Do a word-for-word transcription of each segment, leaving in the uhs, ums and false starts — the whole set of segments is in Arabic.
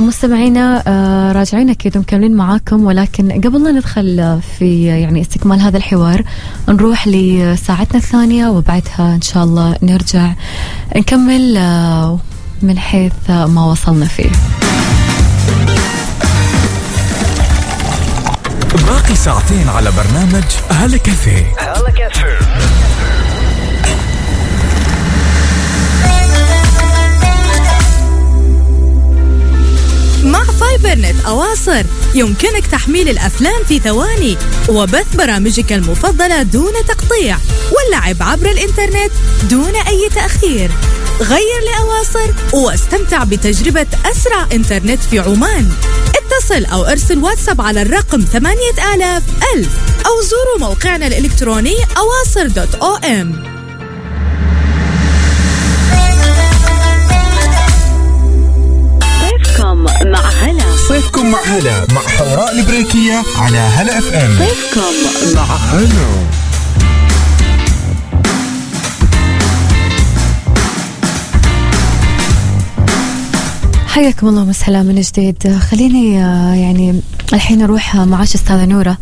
مستمعينا راجعين أكيد مكملين معاكم، ولكن قبل لا ندخل في يعني استكمال هذا الحوار نروح لساعتنا الثانية، وبعدها إن شاء الله نرجع نكمل من حيث ما وصلنا فيه. باقي ساعتين على برنامج هلا كافيه. هلا كافيه مع فايبرنت أواصر يمكنك تحميل الأفلام في ثواني وبث برامجك المفضلة دون تقطيع واللعب عبر الإنترنت دون أي تأخير. غير لأواصر واستمتع بتجربة أسرع إنترنت في عمان. اتصل أو ارسل واتساب على الرقم ثمانية آلاف ألف أو زوروا موقعنا الإلكتروني أواصر دوت أو إم. مع هلا صيفكم مع هلا مع حوراء البريكية على هلا اف ام. صيفكم مع هلا. حياكم الله ومسهلا من جديد. خليني يعني الحين نروح معاش أستاذة نورة.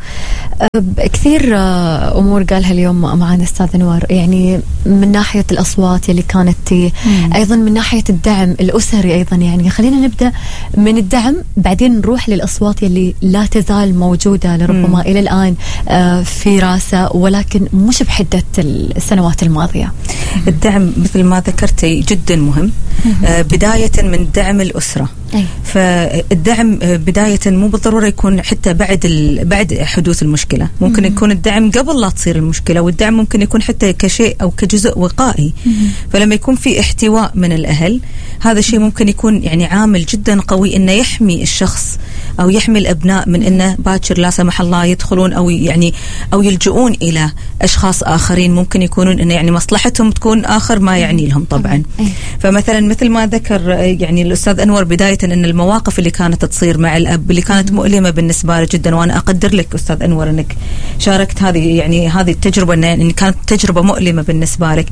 كثير أمور قالها اليوم معنا أستاذة نور، يعني من ناحية الأصوات اللي كانت مم. أيضا من ناحية الدعم الأسري أيضا. يعني خلينا نبدأ من الدعم بعدين نروح للأصوات اللي لا تزال موجودة لربما مم. إلى الآن في راسه، ولكن مش بحدة السنوات الماضية. الدعم مثل ما ذكرتي جدا مهم. آه بداية من دعم الأسرة. أي. فالدعم بداية مو بالضرورة يكون حتى بعد بعد حدوث المشكلة، ممكن مم. يكون الدعم قبل لا تصير المشكلة، والدعم ممكن يكون حتى كشيء أو كجزء وقائي. مم. فلما يكون في احتواء من الأهل، هذا الشيء ممكن يكون يعني عامل جدا قوي إنه يحمي الشخص أو يحمي الأبناء من إنه باكر لا سمح الله يدخلون أو يعني أو يلجؤون إلى أشخاص آخرين ممكن يكونون إنه يعني مصلحتهم تكون آخر ما يعني لهم طبعا. أي. فمثلا مثل ما ذكر يعني الأستاذ أنور بداية إن المواقف اللي كانت تصير مع الأب اللي كانت مؤلمة بالنسبة له جدا، وأنا أقدر لك أستاذ أنور إنك شاركت هذه يعني هذه التجربة إن كانت تجربة مؤلمة بالنسبة لك.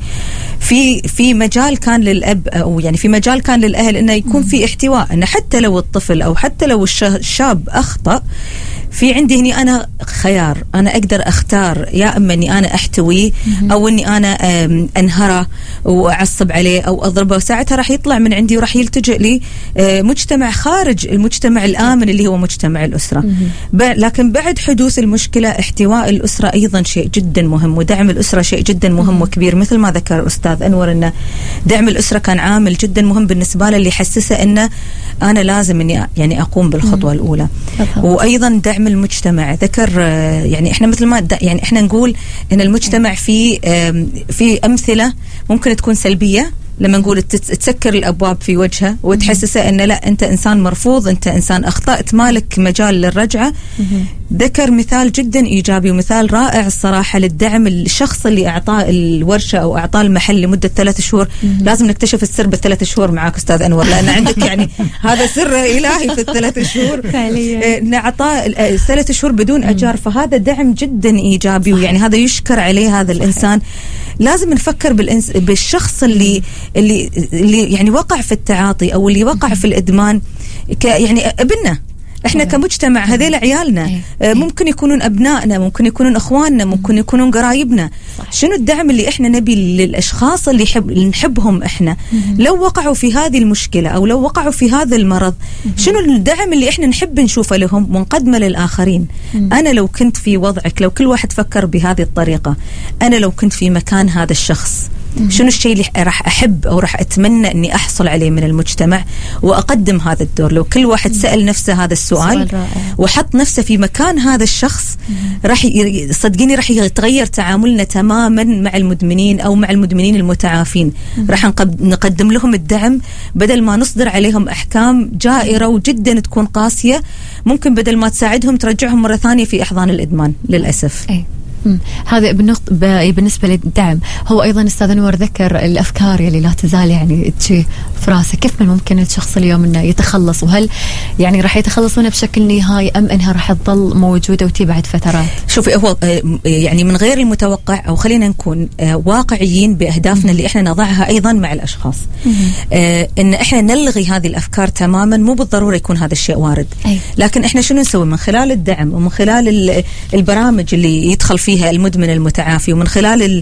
في في مجال كان للأب أو يعني في مجال كان للأهل إنه يكون في احتواء، إنه حتى لو الطفل أو حتى لو الشاب أخطأ، في عندي هني أنا خيار، أنا أقدر أختار يا أما إني أنا أحتويه أو إني أنا أنهره وأعصب عليه أو أضربه، وساعتها راح يطلع من عندي وراح يلتجئ لي مجتمع خارج المجتمع الآمن اللي هو مجتمع الأسرة. لكن بعد حدوث المشكلة احتواء الأسرة أيضا شيء جدا مهم، ودعم الأسرة شيء جدا مهم وكبير. مثل ما ذكر أستاذ أنور أن دعم الأسرة كان عامل جدا مهم بالنسبة له، اللي يحسسه أنه أنا لازم إني يعني أقوم بالخطوة الأولى. وأيضا دعم المجتمع ذكر يعني إحنا مثل ما يعني إحنا نقول إن المجتمع في في أمثلة ممكن تكون سلبية لما نقول تسكر الأبواب في وجهه وتحسسه أنه لا أنت إنسان مرفوض، أنت إنسان أخطأت، مالك مجال للرجعة. ذكر مثال جدا إيجابي ومثال رائع الصراحة للدعم الشخص اللي أعطاه الورشة أو أعطاه المحل لمدة ثلاث شهور. لازم نكتشف السر بالثلاث شهور معاك أستاذ أنور، لأن عندك يعني هذا سر إلهي في الثلاث شهور. نعطاه ثلاث شهور بدون أجار، فهذا دعم جدا إيجابي، ويعني هذا يشكر عليه هذا الإنسان. لازم نفكر بالإنس بالشخص اللي اللي اللي يعني وقع في التعاطي أو اللي وقع في الإدمان، ك يعني ابننا احنا كمجتمع، هذيل عيالنا، ممكن يكونون ابنائنا، ممكن يكونون اخواننا، ممكن يكونون قرايبنا. شنو الدعم اللي احنا نبي للاشخاص اللي يحب اللي نحبهم احنا لو وقعوا في هذه المشكله او لو وقعوا في هذا المرض؟ شنو الدعم اللي احنا نحب نشوفه لهم ونقدمه للاخرين؟ انا لو كنت في وضعك، لو كل واحد فكر بهذه الطريقه، انا لو كنت في مكان هذا الشخص، شنو الشيء اللي راح أحب أو راح أتمنى أني أحصل عليه من المجتمع وأقدم هذا الدور؟ لو كل واحد سأل نفسه هذا السؤال وحط نفسه في مكان هذا الشخص، راح صدقيني راح يتغير تعاملنا تماما مع المدمنين أو مع المدمنين المتعافين. راح نقدم لهم الدعم بدل ما نصدر عليهم أحكام جائرة وجدا تكون قاسية، ممكن بدل ما تساعدهم ترجعهم مرة ثانية في أحضان الإدمان للأسف. أي. هذا بالنسبة للدعم. هو أيضا أستاذ أنور ذكر الأفكار اللي لا تزال يعني تجي في راسه، كيف من ممكن الشخص اليوم أنه يتخلص، وهل يعني راح يتخلص منها بشكل نهائي أم أنها راح تظل موجودة وتي بعد فترات؟ شوفي، هو يعني من غير المتوقع، أو خلينا نكون واقعيين بأهدافنا اللي إحنا نضعها أيضا مع الأشخاص، آه إن إحنا نلغي هذه الأفكار تماما مو بالضرورة يكون هذا الشيء وارد. أي. لكن إحنا شنو نسوي من خلال الدعم ومن خلال البرامج اللي يدخل فيها المدمن المتعافي، ومن خلال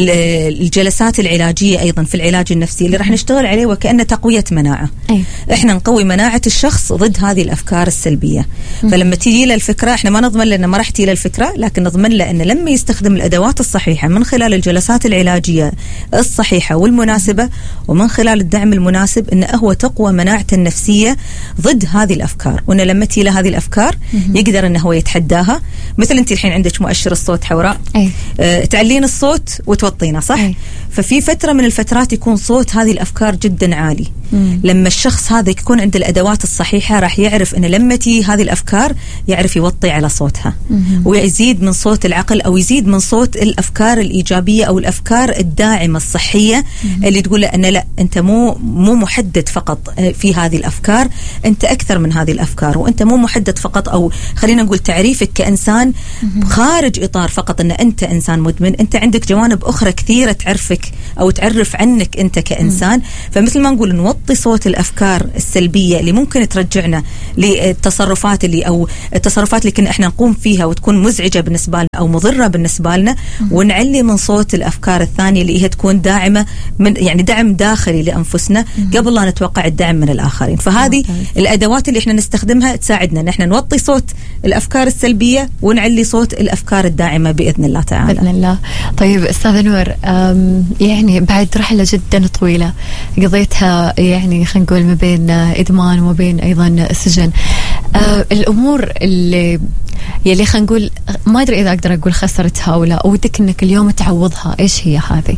الجلسات العلاجية أيضا في العلاج النفسي اللي راح نشتغل عليه وكأنه تقوية مناعة. أي. إحنا نقوي مناعة الشخص ضد هذه الأفكار السلبية. م. فلما تيجي له الفكرة، إحنا ما نضمن له إنه ما راح تيجي له الفكرة، لكن نضمن له إنه لما يستخدم الأدوات الصحيحة من خلال الجلسات العلاجية الصحيحة والمناسبة ومن خلال الدعم المناسب، إنه هو تقوى مناعته النفسية ضد هذه الأفكار، وإنه لما تيجي له هذه الأفكار م. يقدر إنه هو يتحداها. مثل أنت الحين عندك مؤشر الصوت حوراء، أه تعلين الصوت وتوطينه، صح؟ أي. ففي فترة من الفترات يكون صوت هذه الأفكار جدا عالي. مم. لما الشخص هذا يكون عنده الأدوات الصحيحة راح يعرف إن لما تي هذه الأفكار يعرف يوطي على صوتها. مم. ويزيد من صوت العقل أو يزيد من صوت الأفكار الإيجابية أو الأفكار الداعمة الصحية. مم. اللي تقول له أن لا، أنت مو مو محدد فقط في هذه الأفكار، أنت أكثر من هذه الأفكار، وأنت مو محدد فقط، أو خلينا نقول تعريفك كإنسان مم. خارج إطار فقط أن أنت إنسان مدمن، أنت عندك جوانب أخرى كثيرة تعرفك أو تعرف عنك أنت كإنسان. مم. فمثل ما نقول نوطي صوت الأفكار السلبية اللي ممكن ترجعنا للتصرفات اللي أو التصرفات اللي كنا إحنا نقوم فيها وتكون مزعجة بالنسبة لنا أو مضرة بالنسبة لنا، ونعلي من صوت الأفكار الثانية اللي هي تكون داعمة، من يعني دعم داخلي لأنفسنا قبل لا نتوقع الدعم من الآخرين. فهذه الأدوات اللي إحنا نستخدمها تساعدنا إن إحنا نوطي صوت الأفكار السلبية ونعلي صوت الأفكار الداعمة بإذن الله تعالى. بإذن الله. طيب أستاذ نور، يعني بعد رحلة جدا طويلة قضيتها، يعني خلينا نقول ما بين إدمان وما بين أيضا سجن، آه الأمور اللي يلي خلينا نقول ما أدري إذا أقدر أقول خسرتها أو لا، ودك إنك اليوم تعوضها، إيش هي هذه؟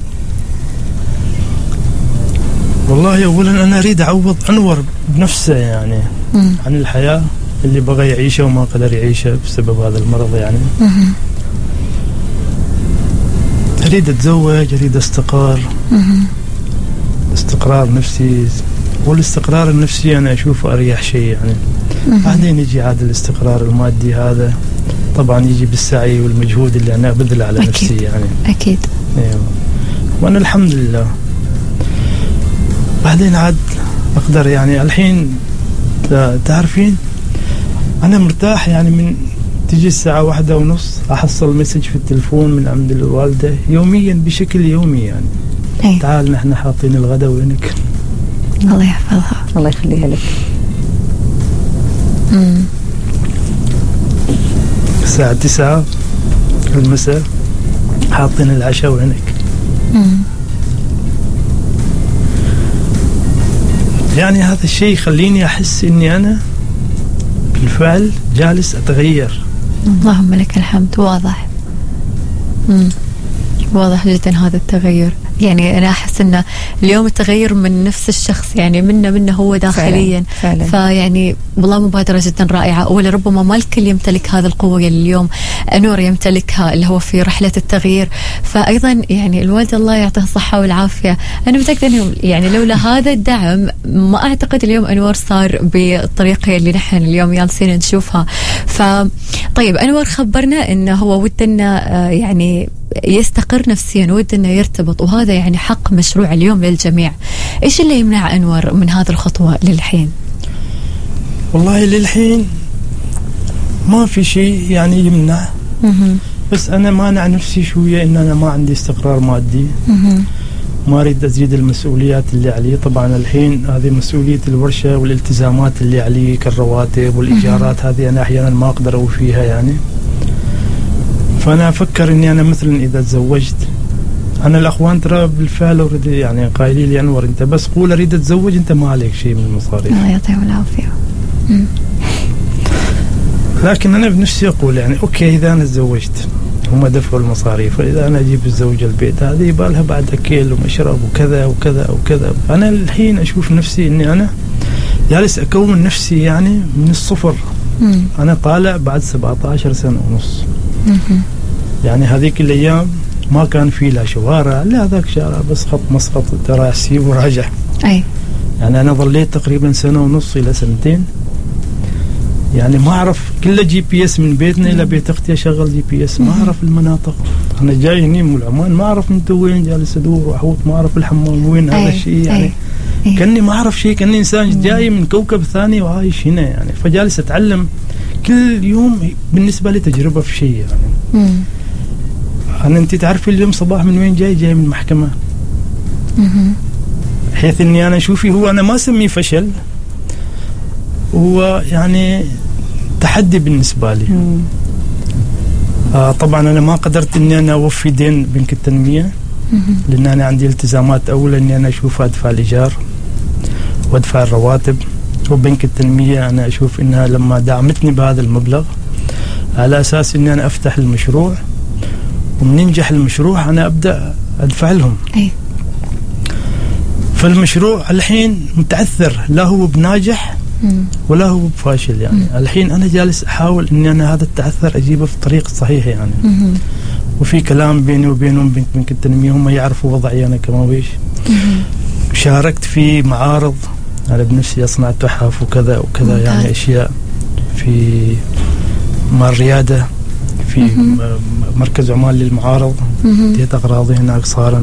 والله أولا أنا أريد أعوض أنور بنفسه يعني مم. عن الحياة اللي بغى يعيشها وما قدر يعيشها بسبب هذا المرض. يعني مم. أريد أتزوج، أريد أستقر، مم. استقرار نفسي، والاستقرار النفسي أنا أشوفه أريح شيء. يعني بعدين يجي عاد الاستقرار المادي، هذا طبعا يجي بالسعي والمجهود اللي أنا أبذله على أكيد. نفسي يعني أكيد. أيوة. وأنا الحمد لله بعدين عاد أقدر يعني الحين تعرفين أنا مرتاح، يعني من تجي الساعة واحدة ونص أحصل مسج في التلفون من عند الوالدة يوميا بشكل يومي، يعني أي. تعال نحن حاطين الغداء وينك. الله يحفظها. الله يخليها لك. امم الساعة تسعة المساء حاطين العشاء وينك. امم يعني هذا الشيء يخليني أحس إني أنا بالفعل جالس أتغير. اللهم لك الحمد. واضح. امم واضح جدا هذا التغير. يعني أنا أحس إنه اليوم التغير من نفس الشخص، يعني منه منه هو داخليا. فعلا. فعلا. فيعني والله مبادرة جدا رائعة، ولربما ما الكل يمتلك هذا القوة اللي اليوم نور يمتلكها اللي هو في رحلة التغيير. فأيضا يعني الوالد الله يعطيه الصحة والعافية، أنا متأكدة إنه يعني لولا هذا الدعم ما أعتقد اليوم أنور صار بالطريقة اللي نحن اليوم جالسين نشوفها. فطيب أنور خبرنا إنه هو ودنا يعني يستقر نفسيا، ود انه يرتبط، وهذا يعني حق مشروع اليوم للجميع. ايش اللي يمنع انور من هذه الخطوه للحين؟ والله للحين ما في شيء يعني يمنع، مه. بس انا مانع نفسي شويه ان انا ما عندي استقرار مادي، مه. ما اريد ازيد المسؤوليات اللي علي. طبعا الحين هذه مسؤوليه الورشه والالتزامات اللي علي كالرواتب والايجارات، هذه انا احيانا ما اقدر اوفيها يعني. فأنا أفكر إني أنا مثلا إذا تزوجت، أنا الأخوان ترى بالفعل ورد يعني قايلين لي أنور أنت بس قول أريد أتزوج، أنت ما عليك شيء من المصاريف. الله يعطيهم العافية. لكن أنا بنفسي أقول يعني أوكي إذا أنا تزوجت هم دفعوا المصاريف، وإذا أنا أجيب الزوجة البيت هذه يبقى لها بعد أكل ومشرب وكذا وكذا وكذا. أنا الحين أشوف نفسي إني أنا جالس أكون نفسي يعني من الصفر. مم. أنا طالع بعد سبعة عشر سنة ونص. يعني هذيك الايام ما كان في لا شوارع لا هذاك شارع بس خط مسقط ترى سيب وراجع. اي يعني انا ظليت تقريبا سنه ونص الى سنتين يعني ما اعرف كله جي بي اس من بيتنا الى بيت اختي اشغل جي بي اس ما اعرف المناطق. انا جاي هني من العمان ما اعرف انت وين جالس ادور واحوط ما اعرف الحمام وين. هذا الشيء يعني أي. كاني ما اعرف شيء كاني انسان جاي من كوكب ثاني وعايش هنا يعني فجالس اتعلم كل يوم بالنسبه لي تجربه في شيء يعني. مم. انا انت تعرفي اليوم صباح من وين جاي جاي من المحكمه. مم. بحيث اني انا شوفي هو انا ما اسميه فشل هو يعني تحدي بالنسبه لي. آه طبعا انا ما قدرت اني انا اوفي دين بنك التنميه لان انا عندي التزامات اولا اني انا اشوف ادفع الايجار وادفع الرواتب وبنك التنميه انا اشوف انها لما دعمتني بهذا المبلغ على اساس اني انا افتح المشروع ومن ينجح المشروع انا ابدا ادفع لهم. أي. فالمشروع الحين متعثر لا هو بناجح ولا هو بفاشل يعني. مم. الحين أنا جالس أحاول إني أنا هذا التعثر أجيبه في طريق صحيح يعني. مم. وفي كلام بيني وبينهم بنك بنك التنمية هم يعرفوا وضعي أنا كما بيش. شاركت في معارض أنا بنفسي أصنع تحف وكذا وكذا. مم. يعني أشياء في مع الريادة في مم. مركز عمان للمعارض ديت أغراضي هناك صارا.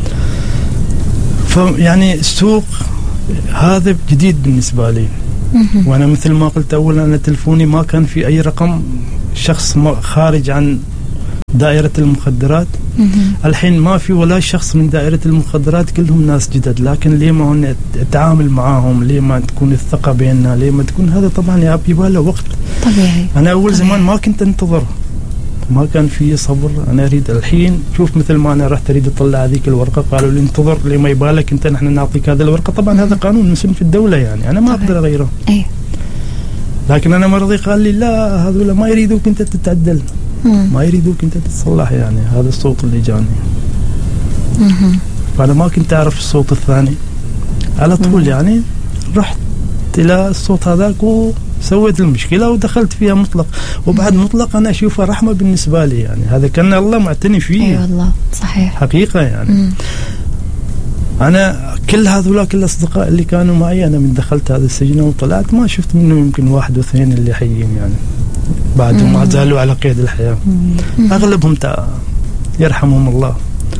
فيعني السوق هذا جديد بالنسبة لي. وأنا مثل ما قلت أولا أنا تلفوني ما كان في أي رقم شخص خارج عن دائرة المخدرات. الحين ما في ولا شخص من دائرة المخدرات كلهم ناس جدد لكن ليه ما هن أتعامل معاهم ليه ما تكون الثقة بيننا ليه ما تكون هذا طبعا يا أبي باله وقت طبيعي. أنا أول طبيعي. زمان ما كنت أنتظر ما كان في صبر. أنا أريد الحين شوف مثل ما أنا رحت أريد أطلع هذيك الورقة قالوا لي انتظر لما يبالك أنت نحن نعطيك هذه الورقة. طبعا هذا قانون مسلم في الدولة يعني أنا ما أقدر أغيره. أي. لكن أنا مرضي قال لي لا هذول ما يريدوك أنت تتعدل مم. ما يريدوك أنت تتصلح يعني هذا الصوت اللي جاني. مم. فأنا ما كنت أعرف الصوت الثاني على طول. مم. يعني رحت إلى الصوت هذاك و سويت المشكلة ودخلت فيها مطلق وبعد مطلق أنا أشوفها رحمة بالنسبة لي يعني هذا كان الله معتني فيه. أي والله صحيح حقيقة يعني. مم. أنا كل هذولاك الأصدقاء اللي كانوا معي أنا من دخلت هذا السجن وطلعت ما شفت منهم يمكن واحد واثنين اللي حيين يعني بعدهم ما زالوا على قيد الحياة. مم. أغلبهم تا يرحمهم الله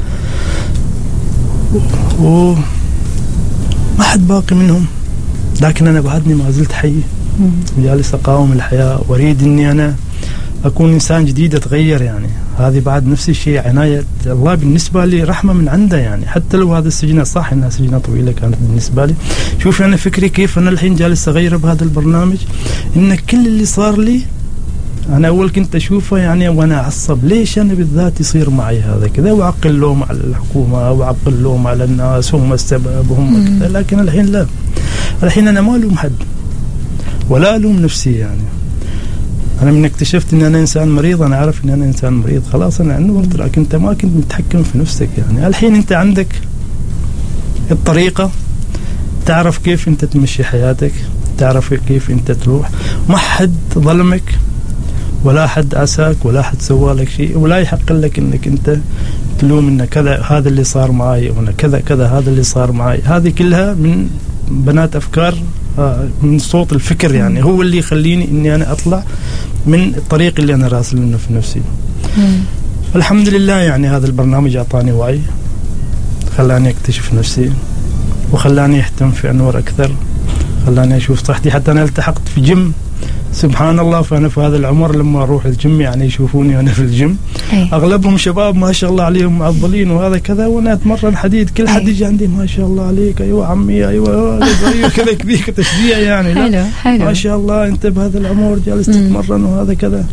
وما حد باقي منهم لكن أنا بعدني ما زلت حي جالس أقاوم الحياة وأريد أني أنا أكون إنسان جديد أتغير يعني. هذه بعد نفس الشيء عناية الله بالنسبة لي رحمة من عنده يعني حتى لو هذا السجنة صح إنها سجنة طويلة كانت بالنسبة لي. شوف أنا فكري كيف أنا الحين جالس أغير بهذا البرنامج إن كل اللي صار لي أنا أول كنت أشوفه يعني وأنا أعصب ليش أنا بالذات يصير معي هذا كذا وأعقل لوم على الحكومة وأعقل لوم على الناس هم السبب وهم كذا. لكن الحين لا الحين أنا ما ألوم حد ولا ألوم نفسي يعني. أنا من اكتشفت إن أنا إنسان مريض أنا عارف إن أنا إنسان مريض خلاص أنا نورت. لكن أنت ما كنت متحكم في نفسك يعني. الحين أنت عندك الطريقة تعرف كيف أنت تمشي حياتك تعرف كيف أنت تروح. ما حد ظلمك ولا حد عساك ولا حد سوى لك شيء ولا يحق لك إنك أنت تلوم إن كذا هذا اللي صار معي وأنا كذا كذا هذا اللي صار معي. هذه كلها من بنات أفكار من صوت الفكر يعني هو اللي يخليني إني أنا أطلع من الطريق اللي أنا راسل منه في نفسي. مم. الحمد لله يعني هذا البرنامج أعطاني وعي خلاني أكتشف نفسي وخلاني أهتم في أنور أكثر خلاني أشوف صحتي. حتى أنا التحقت في جيم سبحان الله. فأنا في هذا العمر لما أروح الجيم يعني يشوفوني أنا في الجيم أي. أغلبهم شباب ما شاء الله عليهم معضلين وهذا كذا وأنا أتمرن حديد كل حد يجي عندي ما شاء الله عليك أيوة عمي أيوة أيوة كذا كذا تشجيع يعني حلو حلو ما شاء الله أنت بهذا العمر جالس تتمرن وهذا كذا.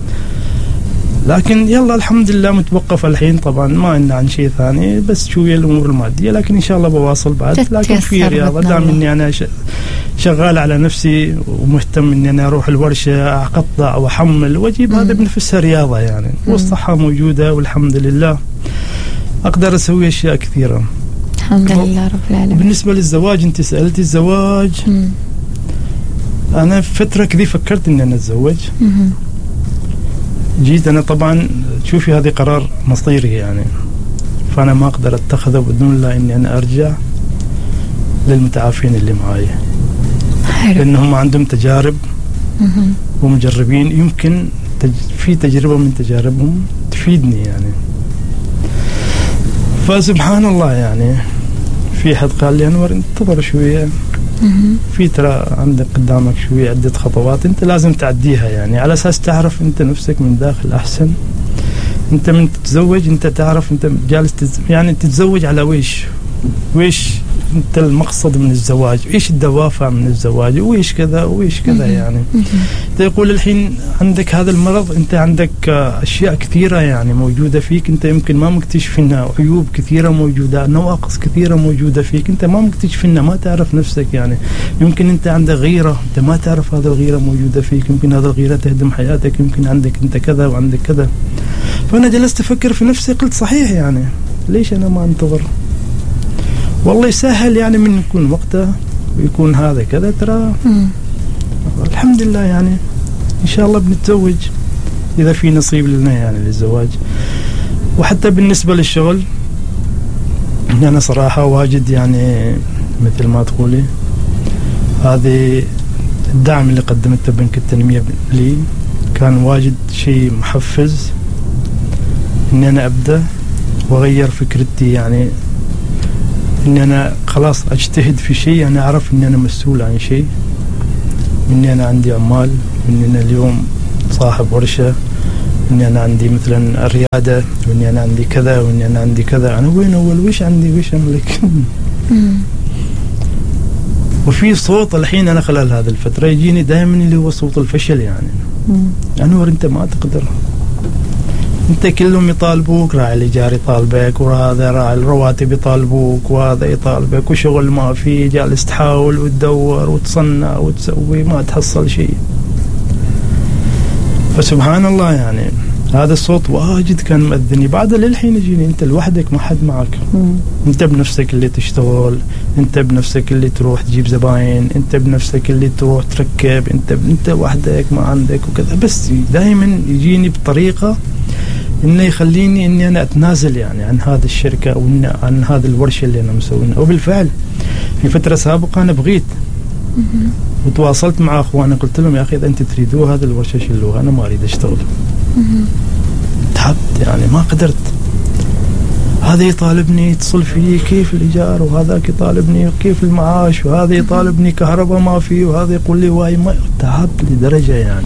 لكن يلا الحمد لله متوقف الحين طبعا ما عندنا عن شيء ثاني بس شوية الأمور المادية لكن إن شاء الله بواصل بعد. لكن في رياضة دام إني أنا شغال على نفسي ومهتم إني أنا أروح الورشة أقطع وأحمل وأجيب هذا بنفسها رياضة يعني. مم. والصحة موجودة والحمد لله أقدر أسوي أشياء كثيرة الحمد لله رب العالمين. بالنسبة للزواج أنت سألتي الزواج. مم. أنا فترة كذي فكرت إني أنا أتزوج. مم. جيت أنا طبعا تشوفي هذه قرار مصيري يعني، فأنا ما أقدر أتخذه بدون لا إني أنا أرجع للمتعافين اللي معاي، لأنهم عندهم تجارب ومجربين، يمكن تج... في تجربة من تجاربهم تفيدني يعني. فسبحان الله يعني في حد قال لي أنور انتظر شوية، في ترى عندك قدامك شوية عدة خطوات أنت لازم تعديها يعني، على أساس تعرف أنت نفسك من داخل أحسن. أنت من تتزوج أنت تعرف أنت جالس تز... يعني تتزوج على ويش ويش أنت المقصد من الزواج، إيش الدوافع من الزواج، وإيش كذا وإيش كذا يعني. تقول الحين عندك هذا المرض، أنت عندك أشياء كثيرة يعني موجودة فيك، أنت يمكن ما مكتشفينها، عيوب كثيرة موجودة، نواقص كثيرة موجودة فيك، أنت ما مكتشفينها، ما تعرف نفسك يعني. يمكن أنت عندك غيرة، أنت ما تعرف هذا الغيرة موجودة فيك، يمكن هذا الغيرة تهدم حياتك، يمكن عندك أنت كذا وعندك كذا. فأنا جلست أفكر في نفسي، قلت صحيح يعني ليش أنا ما أنتظر؟ والله يسهل يعني من يكون وقته ويكون هذا كذا، ترى الحمد لله يعني إن شاء الله بنتزوج إذا في نصيب لنا يعني للزواج. وحتى بالنسبة للشغل أنا صراحة واجد يعني مثل ما تقولي هذه الدعم اللي قدمته بنك التنمية لي كان واجد شيء محفز إني أنا أبدأ وأغير فكرتي يعني، إني أنا خلاص أجتهد في شيء، أنا أعرف إني أنا مسؤول عن شيء، إني أنا عندي عمال، إني أنا اليوم صاحب ورشة، إني أنا عندي مثلا الريادة، وإني أنا عندي كذا وإني أنا عندي كذا. أنا وين أول ويش عندي ويش أملك؟ وفي صوت الحين أنا خلال هذه الفترة يجيني دائما اللي هو صوت الفشل يعني. أنور أنت ما تقدر، أنت كلهم يطالبوك، راعي الإيجار يطالبك، وهذا راعي الرواتب يطالبوك، وهذا يطالبك، وشغل ما في، جالس تحاول وتدور وتصنع وتسوي ما تحصل شيء. فسبحان الله يعني هذا الصوت واجد كان مأذني. بعد للحين يجيني أنت لوحدك ما حد معك، أنت بنفسك اللي تشتغل، أنت بنفسك اللي تروح تجيب زباين، أنت بنفسك اللي تروح تركب، أنت أنت وحدك ما عندك وكذا. بس دائما يجيني بطريقة إنه يخليني إني أنا أتنازل يعني عن هذه الشركة أو عن هذه الورشة اللي أنا مسوينها. وبالفعل في فترة سابقة أنا بغيت وتواصلت مع أخواني، قلت لهم يا أخي إذا أنت تريدوها هذه الورشة شلوها، أنا ما أريد أشتغل. تعبت يعني ما قدرت. هذا يطالبني يتصل فيه كيف الإيجار، وهذاك يطالبني كيف المعاش، وهذا يطالبني كهرباء ما في، وهذا يقول لي واي ما. تعبت لدرجة يعني.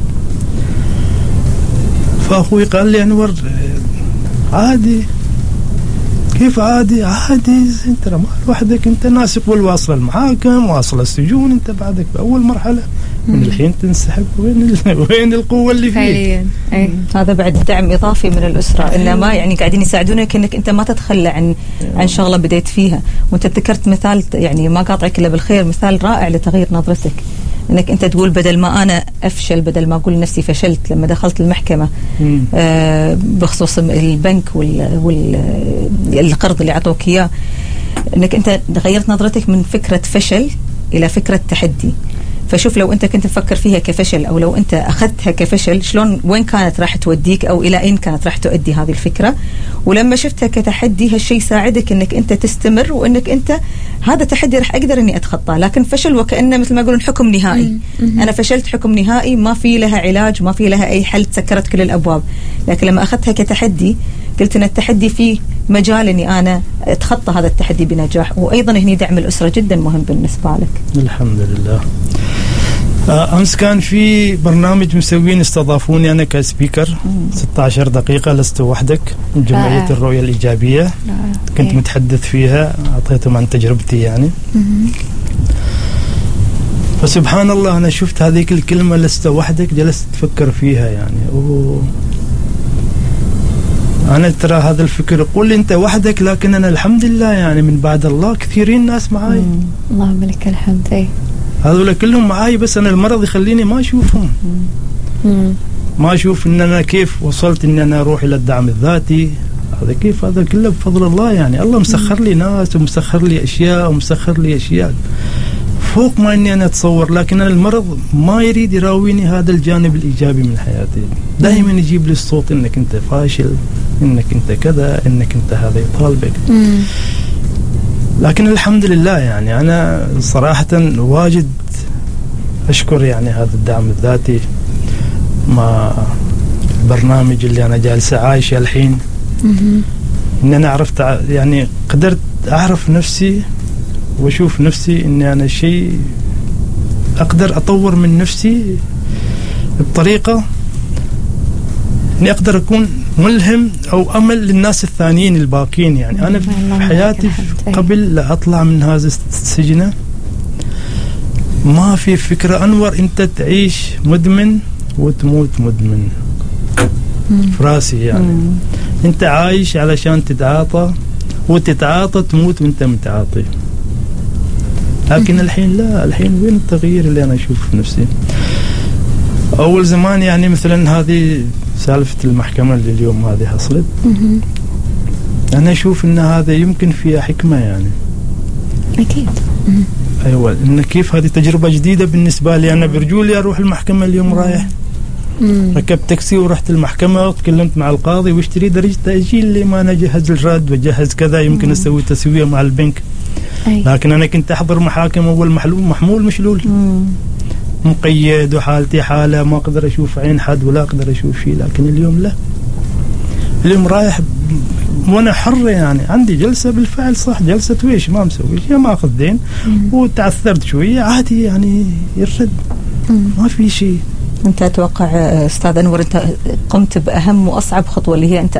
فأخوي قال لي أنور عادي. كيف عادي؟ عادي انت ما لوحدك، انت ناس يقول واصل المحاكم واصل السجون، انت بعدك بأول مرحلة من الحين تنسحب. وين وين القوة اللي فيه؟ أي. هذا بعد دعم إضافي من الأسرة، إنه ما يعني قاعدين يساعدونك إنك أنت ما تتخلى عن عن شغلة بديت فيها. وأنت ذكرت مثال يعني ما قاطعك إلا بالخير، مثال رائع لتغيير نظرتك، انك انت تقول بدل ما انا افشل، بدل ما اقول نفسي فشلت لما دخلت المحكمه آه بخصوص البنك والقرض اللي اعطوك اياه، انك انت غيرت نظرتك من فكره فشل الى فكره تحدي. فشوف لو انت كنت تفكر فيها كفشل، او لو انت اخذتها كفشل، شلون وين كانت راح توديك، او الى اين كانت راح تؤدي هذه الفكره. ولما شفتها كتحدي، هالشيء ساعدك انك انت تستمر، وانك انت هذا تحدي راح اقدر اني اتخطاه. لكن فشل وكانه مثل ما يقولون حكم نهائي، انا فشلت حكم نهائي، ما في لها علاج، ما في لها اي حل، تسكرت كل الابواب. لكن لما اخذتها كتحدي، قلت ان التحدي فيه مجال اني انا اتخطى هذا التحدي بنجاح. وايضا هني دعم الاسره جدا مهم بالنسبه لك. الحمد لله. أمس كان في برنامج مسوين، استضافوني أنا كسبيكر ستة عشر دقيقة، لست وحدك، من جمعية الرؤية الإيجابية. كنت متحدث فيها، أعطيتهم عن تجربتي يعني. فسبحان الله أنا شفت هذيك الكلمة لست وحدك، جلست أفكر فيها يعني. أوه. أنا ترى هذا الفكر يقول لي أنت وحدك، لكن أنا الحمد لله يعني من بعد الله كثيرين ناس معاي. اللهم لك الحمد. أي هذول كلهم معاي، بس أنا المرض يخليني ما أشوفهم. مم. ما أشوف إن أنا كيف وصلت إن أنا أروح إلى الدعم الذاتي. هذا كيف؟ هذا كله بفضل الله يعني. الله مسخر لي ناس ومسخر لي أشياء ومسخر لي أشياء. فوق ما اني انا اتصور، لكن أنا المرض ما يريد يراويني هذا الجانب الايجابي من حياتي. دائما يجيب لي الصوت انك انت فاشل، انك انت كذا، انك انت هذا يطالبك. لكن الحمد لله يعني انا صراحة واجد اشكر يعني هذا الدعم الذاتي مع البرنامج اللي انا جالسة عايشة الحين. ان انا عرفت يعني قدرت اعرف نفسي واشوف نفسي اني انا شيء اقدر اطور من نفسي بطريقة اني اقدر اكون ملهم او امل للناس الثانيين الباقين. يعني انا في حياتي قبل لا اطلع من هذا السجن ما في فكرة انور انت تعيش مدمن وتموت مدمن في راسي. يعني مم. انت عايش علشان تتعاطى وتتعاطى تموت وانت متعاطي. لكن الحين لا، الحين وين التغيير اللي انا اشوفه في نفسي؟ اول زمان يعني مثلا هذه سالفة المحكمة اللي اليوم هذه حصلت، انا اشوف ان هذا يمكن فيها حكمة يعني. اكيد. ايوه، ان كيف هذه تجربة جديدة بالنسبة لي. انا برجولي اروح المحكمة اليوم رايح ركبت تاكسي ورحت المحكمة وتكلمت مع القاضي وش تريد درجة تأجيل لي ما أنا أجهز الراد وجهز كذا يمكن أسوي تسوية مع البنك. أي. لكن أنا كنت أحضر محاكم أول محلول محمول مشلول مم. مقيد وحالتي حالة ما أقدر أشوف عين حد ولا أقدر أشوف شيء. لكن اليوم لا، اليوم رايح وأنا حر يعني عندي جلسة بالفعل صح، جلسة ويش ما مسوي شيء ما أخذ دين وتعثرت شوية عادي يعني يرد ما في شيء. أنت أتوقع أستاذ أنور أنت قمت بأهم وأصعب خطوة اللي هي أنت